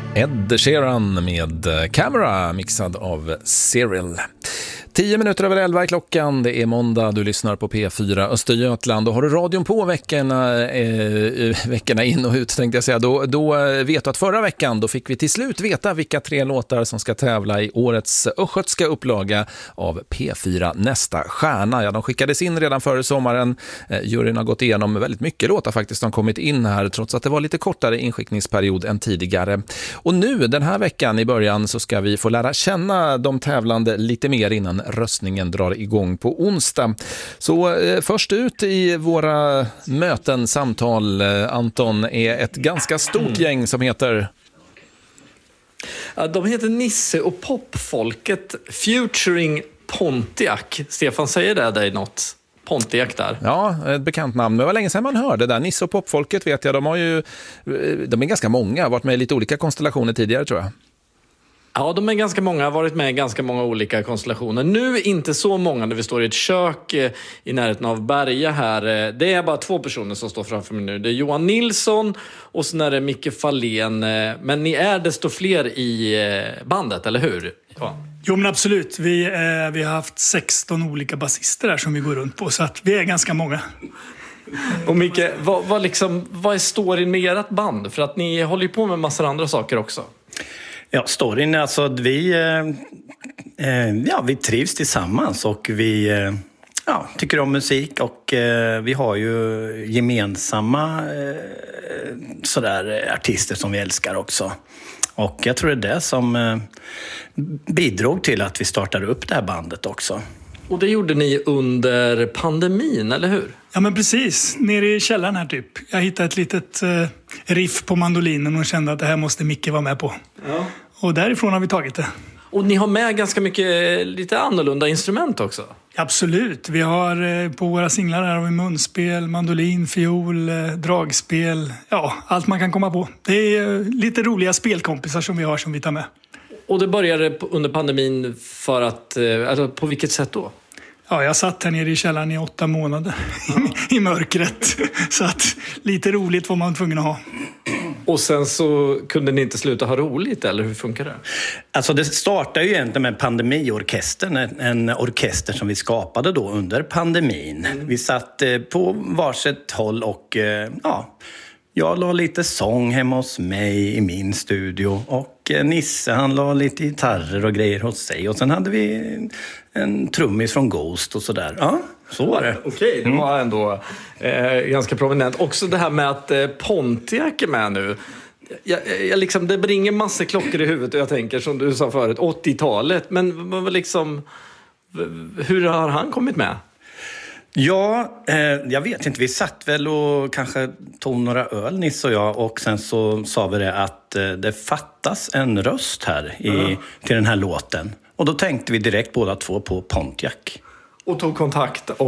Ed Sheeran med Camera mixad av Cyril. 10 minuter över 11 är klockan, det är måndag, du lyssnar på P4 Östergötland och har du radion på veckorna in och ut tänkte jag säga, då vet du att förra veckan då fick vi till slut veta vilka 3 låtar som ska tävla i årets östgötska upplaga av P4 Nästa stjärna. Ja, de skickades in redan före sommaren, juryn har gått igenom väldigt mycket låtar faktiskt som kommit in här trots att det var lite kortare inskickningsperiod än tidigare. Och nu den här veckan i början så ska vi få lära känna de tävlande lite mer innan röstningen drar igång på onsdag. Så först ut i våra möten, samtal, Anton, är ett ganska stort gäng som heter... Ja, de heter Nisse och Popfolket featuring Pontiac. Stefan, säger det dig något? Pontiac där. Ja, ett bekant namn. Men det var länge sedan man hörde det där. Nisse och Popfolket vet jag, de är ganska många, varit med i lite olika konstellationer tidigare tror jag. Ja, de är ganska många, har varit med i ganska många olika konstellationer. Nu inte så många när vi står i ett kök i närheten av Berga här. Det är bara 2 personer som står framför mig nu. Det är Johan Nilsson och sen är det Micke Fahlén. Men ni är desto fler i bandet, eller hur? Ja. Jo, men absolut. Vi har haft 16 olika basister där som vi går runt på, så att vi är ganska många. Och Micke, vad är storyn med ert band? För att ni håller ju på med massor andra saker också. Ja, storyn är alltså att vi trivs tillsammans och vi tycker om musik och vi har ju gemensamma artister som vi älskar också. Och jag tror det är det som bidrog till att vi startade upp det här bandet också. Och det gjorde ni under pandemin, eller hur? Ja, men precis. Nere i källaren här typ. Jag hittade ett litet riff på mandolinen och kände att det här måste Micke vara med på. Ja. Och därifrån har vi tagit det. Och ni har med ganska mycket lite annorlunda instrument också? Absolut. Vi har på våra singlar här har vi munspel, mandolin, fiol, dragspel. Ja, allt man kan komma på. Det är lite roliga spelkompisar som vi har som vi tar med. Och det började under pandemin för att... Alltså på vilket sätt då? Ja, jag satt här nere i källaren i 8 månader i mörkret. Så att lite roligt var man tvungen att ha. Och sen så kunde ni inte sluta ha roligt, eller hur funkar det? Alltså det startade ju egentligen med pandemiorkestern, en orkester som vi skapade då under pandemin. Vi satt på varsitt håll och jag la lite sång hemma hos mig i min studio och Nisse han la lite gitarrer och grejer hos sig och sen hade vi en trummis från Ghost och sådär. Ja, så var det. Okej, det var ändå ganska prominent. Också det här med att Pontiac är med nu. Jag det bringer massor klockor i huvudet och jag tänker som du sa förut, 80-talet. Men hur har han kommit med? Ja, jag vet inte. Vi satt väl och kanske tog några öl, Nisse och jag. Och sen så sa vi det att det fattas en röst här till den här låten. Och då tänkte vi direkt båda två på Pontiac. Och tog kontakt